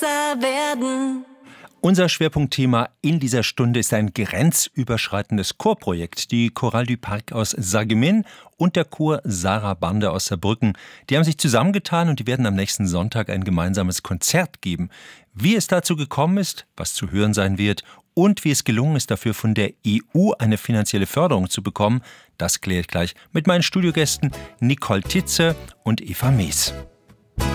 besser werden. Unser Schwerpunktthema in dieser Stunde ist ein grenzüberschreitendes Chorprojekt. Die Chorale du Parc aus Sarreguemines und der Chor Sarah Bande aus Saarbrücken. Die haben sich zusammengetan und die werden am nächsten Sonntag ein gemeinsames Konzert geben. Wie es dazu gekommen ist, was zu hören sein wird und wie es gelungen ist, dafür von der EU eine finanzielle Förderung zu bekommen, das kläre ich gleich mit meinen Studiogästen Nicole Titze und Eva Mees.